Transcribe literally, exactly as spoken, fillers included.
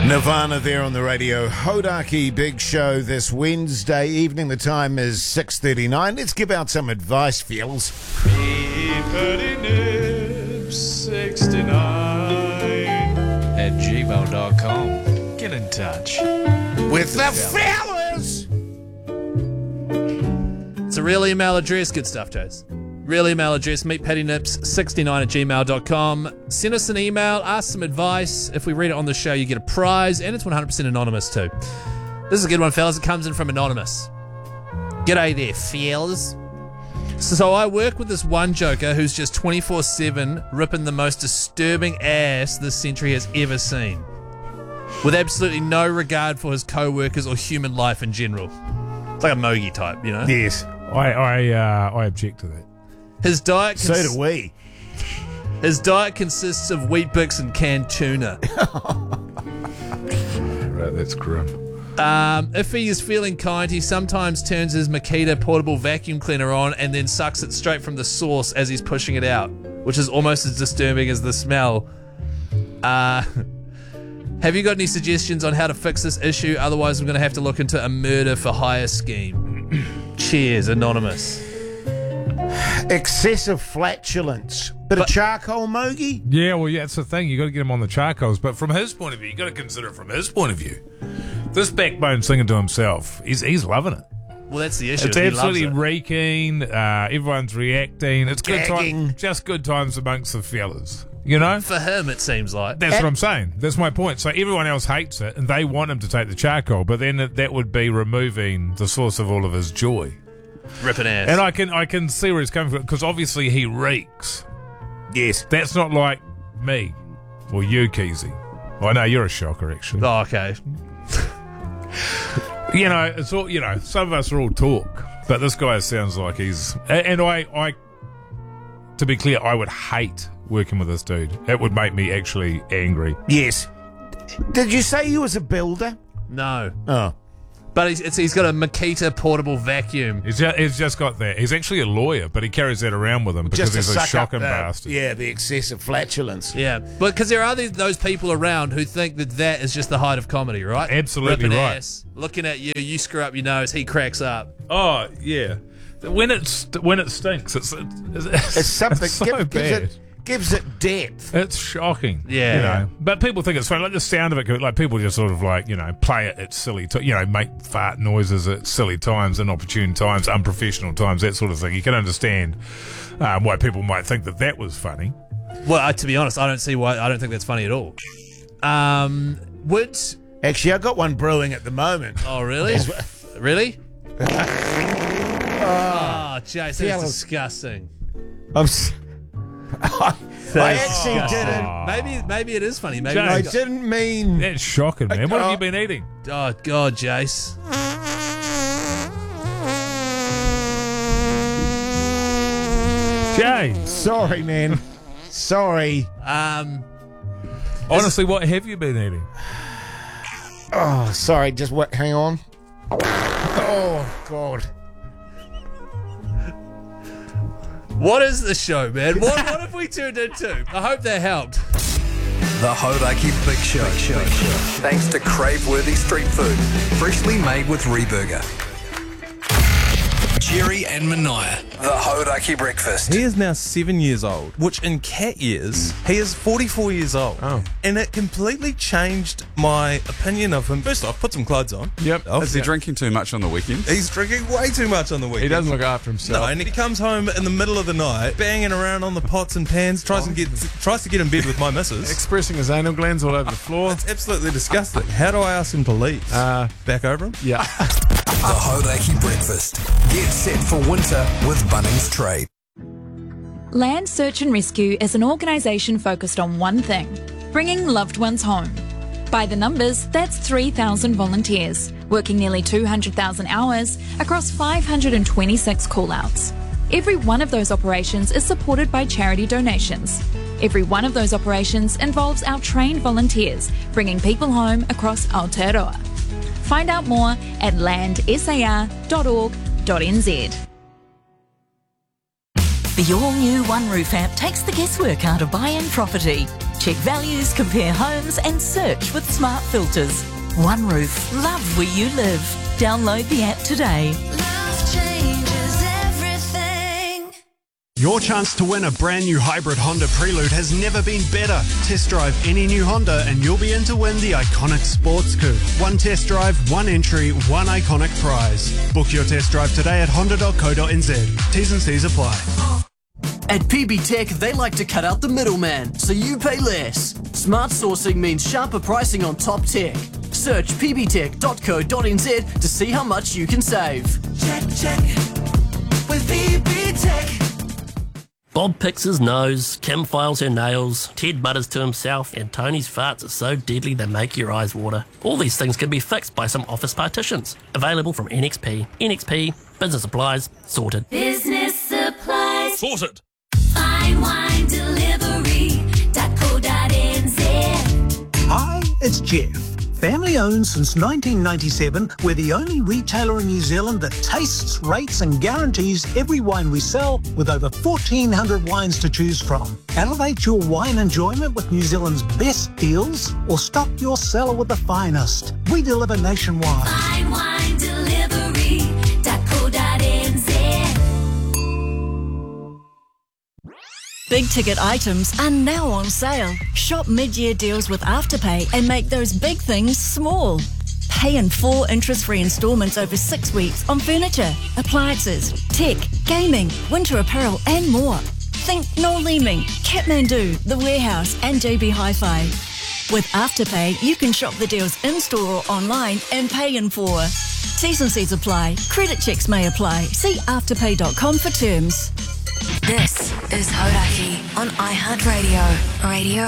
Nirvana there on the radio. Hodaki Big Show this Wednesday evening. The time is six thirty-nine. Let's give out some advice, Fields. sixty-nine at gmail dot com. Get in touch with the fellas. It's a real email address. Good stuff, Jace. Real email address, meetpaddynips sixty-nine at gmail dot com. Send us an email, ask some advice. If we read it on the show, you get a prize, and it's one hundred percent anonymous too. This is a good one, fellas. It comes in from Anonymous. G'day there, fellas. So I work with this one joker who's just twenty-four seven ripping the most disturbing ass this century has ever seen, with absolutely no regard for his co-workers or human life in general. It's like a Mogi type, you know? Yes. I I, uh, I object to that. His diet So cons- do we. His diet consists of Wheat Bix and canned tuna. Right, that's grim. Um, if he is feeling kind, he sometimes turns his Makita portable vacuum cleaner on and then sucks it straight from the source as he's pushing it out, which is almost as disturbing as the smell. Uh, have you got any suggestions on how to fix this issue? Otherwise, I'm going to have to look into a murder for hire scheme. Cheers, Anonymous. Excessive flatulence. Bit But- of charcoal, Mogi? Yeah, well, yeah, that's the thing. You got to get him on the charcoals. But from his point of view, you got to consider it from his point of view. This backbone's thinking to himself, he's he's loving it. Well, that's the issue. It's He absolutely loves it. reeking. Uh, everyone's reacting. It's good Gagging. time, just good times amongst the fellas. You know. For him, it seems like. That's what I'm saying. That's my point. So everyone else hates it, and they want him to take the charcoal, but then that- that would be removing the source of all of his joy. Ripping ass. And I can I can see where he's coming from, because obviously he reeks. Yes. That's not like me or you, Keezy. I know you're a shocker, actually. Oh, okay. You know, it's all you know. Some of us are all talk, but this guy sounds like he's. And I, I, to be clear, I would hate working with this dude. It would make me actually angry. Yes. Did you say he was a builder? No. Oh. But he's, it's, he's got a Makita portable vacuum. He's just, he's just got that. He's actually a lawyer, but he carries that around with him because Just to he's a suck up shocking the, bastard. yeah, the excessive flatulence. Yeah, but because there are these, those people around who think that that is just the height of comedy, right? Absolutely Ripping right. ass, looking at you, you screw up your nose, he cracks up. Oh yeah. When it st- when it stinks, it's it's, It's something it's so give- gives, bad. it, gives it depth. It's shocking. Yeah. You know. But people think it's funny. Like the sound of it, like people just sort of like, you know, play it at silly, t- you know, make fart noises at silly times, inopportune times, unprofessional times, that sort of thing. You can understand um, why people might think that that was funny. Well, uh, to be honest, I don't see why. I don't think that's funny at all. Um, would Actually, I've got one brewing at the moment. oh really, really? Oh, Jace, that's Yeah, disgusting. I'm s- I, I actually disgusting. didn't. Maybe, maybe it is funny. Maybe. Jace. I it's- didn't mean. That's shocking, man. What have Oh. you been eating? Oh God, Jace. James. Sorry, man. Sorry. Um, Honestly, what have you been eating? Oh, sorry. Just what? Hang on. Oh God. what is the show, man? What, what have we turned into? I hope that helped. The Hodaki Big Show. Show. Thanks to crave-worthy street food, freshly made with Reburger. Jerry and Mania. The Hodaki Breakfast. He is now seven years old, which in cat years, he is forty-four years old. Oh. And it completely changed my opinion of him. First off, put some clothes on. Yep. Oh, Is he yeah. drinking too much on the weekend? He's drinking way too much on the weekend. He doesn't look after himself. No, and he comes home in the middle of the night, banging around on the pots and pans, tries to get tries to get in bed with my missus. Expressing his anal glands all over the floor. It's absolutely disgusting. How do I ask him to leave? Uh, Back over him? yeah. The Hodaki Breakfast. Get set for winter with Bunnings Trade. Land Search and Rescue is an organisation focused on one thing: bringing loved ones home. By the numbers, that's three thousand volunteers, working nearly two hundred thousand hours across five hundred twenty-six call-outs. Every one of those operations is supported by charity donations. Every one of those operations involves our trained volunteers bringing people home across Aotearoa. Find out more at land s a r dot org dot n z. The all-new One Roof app takes the guesswork out of buying property. Check values, compare homes and search with smart filters. One Roof. Love where you live. Download the app today. Love changes everything. Your chance to win a brand new hybrid Honda Prelude has never been better. Test drive any new Honda and you'll be in to win the iconic sports coupe. One test drive, one entry, one iconic prize. Book your test drive today at honda dot co dot n z. T's and C's apply. At P B Tech, they like to cut out the middleman, so you pay less. Smart sourcing means sharper pricing on top tech. Search p b tech dot co dot n z to see how much you can save. Check, check. With P B Tech. Bob picks his nose, Kim files her nails, Ted mutters to himself, and Tony's farts are so deadly they make your eyes water. All these things can be fixed by some office partitions. Available from N X P. N X P, business supplies, sorted. Business supplies. Sorted. Fine wine delivery dot co dot n z. Hi, it's Jeff. Family owned since nineteen ninety-seven, we're the only retailer in New Zealand that tastes, rates and guarantees every wine we sell with over fourteen hundred wines to choose from. Elevate your wine enjoyment with New Zealand's best deals or stock your cellar with the finest. We deliver nationwide. Fine wine delivery dot co dot n z. Big ticket items are now on sale. Shop mid-year deals with Afterpay and make those big things small. Pay in four interest-free instalments over six weeks on furniture, appliances, tech, gaming, winter apparel and more. Think Noel Leeming, Kathmandu, The Warehouse and J B Hi-Fi. With Afterpay, you can shop the deals in-store or online and pay in four. T's and C's apply. Credit checks may apply. See afterpay dot com for terms. This is Hodaki on iHeartRadio. Radio